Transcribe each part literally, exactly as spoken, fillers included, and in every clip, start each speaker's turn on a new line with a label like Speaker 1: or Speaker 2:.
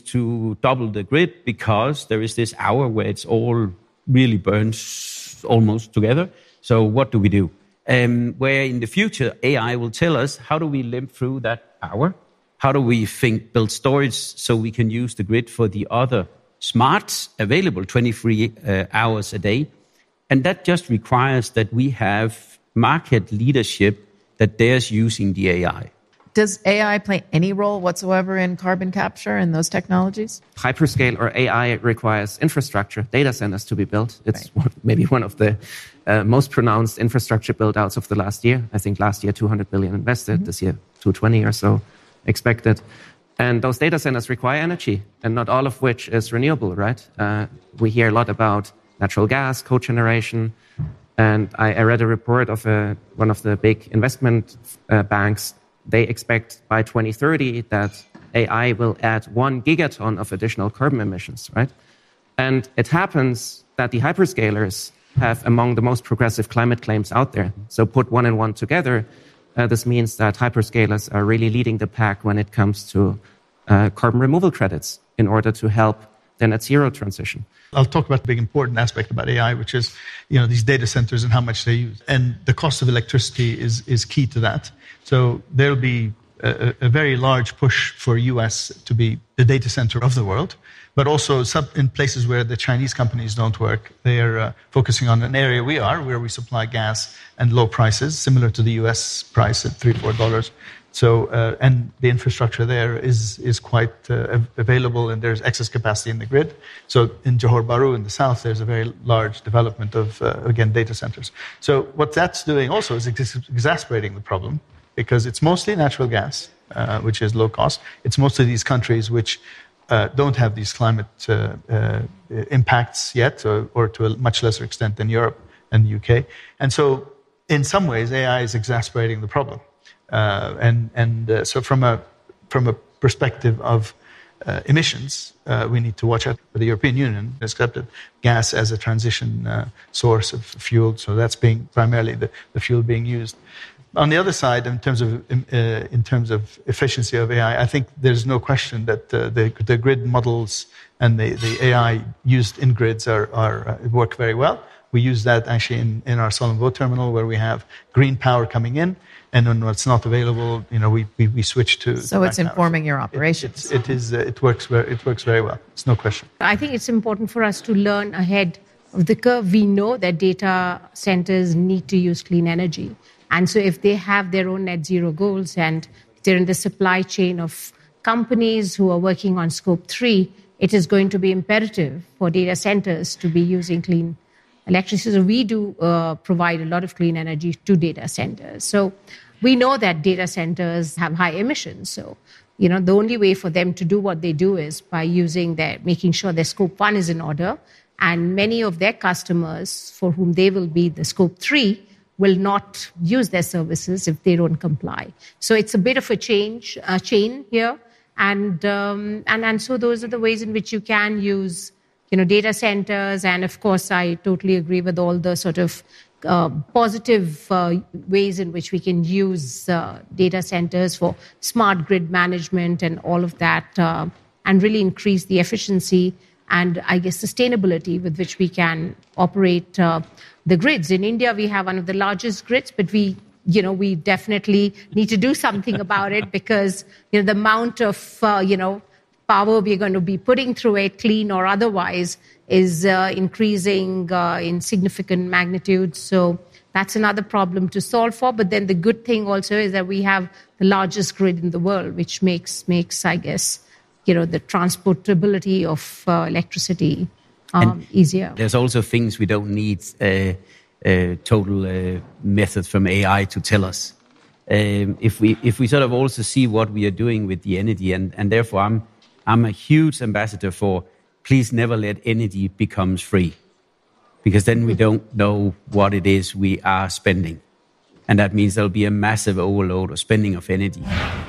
Speaker 1: to double the grid because there is this hour where it's all really burns almost together. So what do we do? Um, where in the future, A I will tell us, how do we limp through that hour? How do we think, build storage so we can use the grid for the other smarts available twenty-three uh, hours a day? And that just requires that we have market leadership that dares using the A I.
Speaker 2: Does A I play any role whatsoever in carbon capture and those technologies?
Speaker 3: Hyperscale or A I requires infrastructure, data centers to be built. It's right. one, maybe one of the uh, most pronounced infrastructure build-outs of the last year. I think last year two hundred billion invested, mm-hmm. this year two hundred twenty or so expected. And those data centers require energy, and not all of which is renewable, right? Uh, we hear a lot about natural gas, cogeneration. And I, I read a report of a, one of the big investment uh, banks. They expect by twenty thirty that A I will add one gigaton of additional carbon emissions, right? And it happens that the hyperscalers have among the most progressive climate claims out there. So put one and one together, uh, this means that hyperscalers are really leading the pack when it comes to uh, carbon removal credits in order to help the net zero transition.
Speaker 4: I'll talk about the big important aspect about A I, which is, you know, these data centers and how much they use. And the cost of electricity is, is key to that. So there'll be a, a very large push for U S to be the data center of the world, but also sub, in places where the Chinese companies don't work, they are uh, focusing on an area we are, where we supply gas and low prices, similar to the U S price at three, four dollars. So, uh, and the infrastructure there is is quite uh, available, and there's excess capacity in the grid. So in Johor Bahru in the south, there's a very large development of, uh, again, data centers. So what that's doing also is ex- exacerbating the problem, because it's mostly natural gas, uh, which is low cost. It's mostly these countries which uh, don't have these climate uh, uh, impacts yet, or, or to a much lesser extent than Europe and the U K. And so in some ways, A I is exacerbating the problem. Uh, and and uh, so from a from a perspective of uh, emissions, uh, we need to watch out. The European Union accepted gas as a transition uh, source of fuel, so that's being primarily the, the fuel being used. On the other side, in terms of uh, in terms of efficiency of A I, I think there's no question that uh, the the grid models and the, the A I used in grids are are uh, work very well. We use that actually in, in our Sullom Voe terminal, where we have green power coming in. And when it's not available, you know, we, we, we switch to.
Speaker 2: So it's informing your operations.
Speaker 4: It, it is. Uh, it works. Very, it works very well. It's no question.
Speaker 5: I think it's important for us to learn ahead of the curve. We know that data centers need to use clean energy, and so if they have their own net zero goals and they're in the supply chain of companies who are working on scope three, it is going to be imperative for data centers to be using clean electricity. So we do uh, provide a lot of clean energy to data centers. So we know that data centers have high emissions. So, you know, the only way for them to do what they do is by using their, making sure their scope one is in order. And many of their customers for whom they will be the scope three will not use their services if they don't comply. So it's a bit of a change, uh, chain here. And, um, and, and so those are the ways in which you can use you know, data centers. And of course, I totally agree with all the sort of uh, positive uh, ways in which we can use uh, data centers for smart grid management and all of that, uh, and really increase the efficiency and, I guess, sustainability with which we can operate uh, the grids. In India, we have one of the largest grids, but we you know, we definitely need to do something about it, because, you know, the amount of, uh, you know, power we're going to be putting through it, clean or otherwise, is uh, increasing uh, in significant magnitude. So that's another problem to solve for. But then the good thing also is that we have the largest grid in the world, which makes, makes I guess, you know, the transportability of uh, electricity um, easier.
Speaker 1: There's also things we don't need a uh, uh, total uh, method from A I to tell us. Um, if we if we sort of also see what we are doing with the energy, and, and therefore I'm I'm a huge ambassador for, please never let energy becomes free, because then we don't know what it is we are spending. And that means there'll be a massive overload of spending of energy.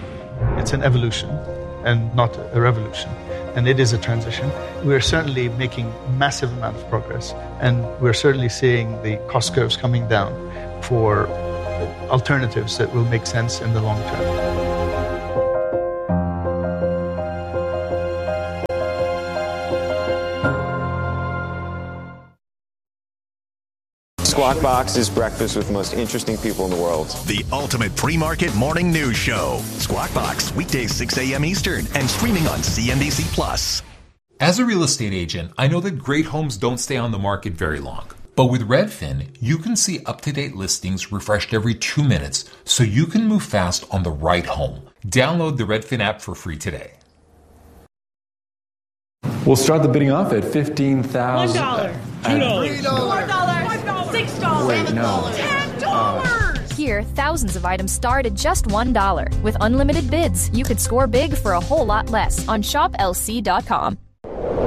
Speaker 4: It's an evolution and not a revolution. And it is a transition. We're certainly making massive amount of progress. And we're certainly seeing the cost curves coming down for alternatives that will make sense in the long term.
Speaker 6: Squawk Box is breakfast with the most interesting people in the world.
Speaker 7: The ultimate pre-market morning news show. Squawk Box, weekdays six a.m. Eastern and streaming on C N B C Plus.
Speaker 8: As a real estate agent, I know that great homes don't stay on the market very long. But with Redfin, you can see up-to-date listings refreshed every two minutes so you can move fast on the right home. Download the Redfin app for free today.
Speaker 9: We'll start the bidding off at fifteen thousand
Speaker 10: dollars. One dollar. Two dollars. Four dollars. Five dollars. Six dollars.
Speaker 9: Wait, no.
Speaker 10: Ten dollars.
Speaker 11: Here, thousands of items start at just one dollar. With unlimited bids, you could score big for a whole lot less on shop L C dot com.